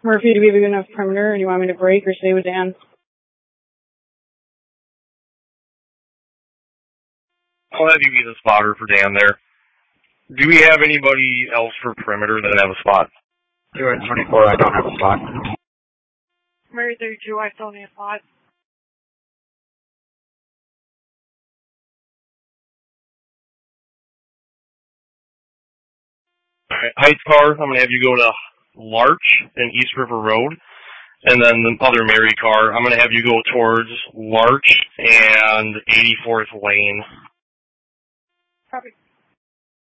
Murphy, do we have a good enough perimeter, or do you want me to break or stay with Dan? I'll have you be the spotter for Dan there. Do we have anybody else for perimeter that have a spot? You're at 24, I don't have a spot. Mary 32, I still need a spot. Alright, Heights car, I'm going to have you go to Larch and East River Road. And then the other Mary car, I'm going to have you go towards Larch and 84th Lane. Copy.